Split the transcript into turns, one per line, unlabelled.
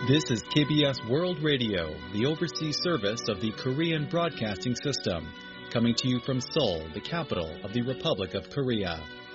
This is KBS World Radio, the overseas service of the Korean Broadcasting System, coming to you from Seoul, the capital of the Republic of Korea.